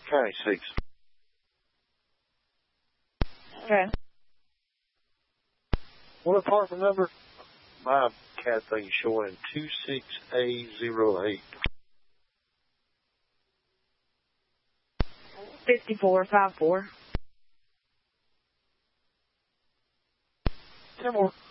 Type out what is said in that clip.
County 6. Okay. What apartment number? My cat thing is showing 26A08. 5454. 10 more.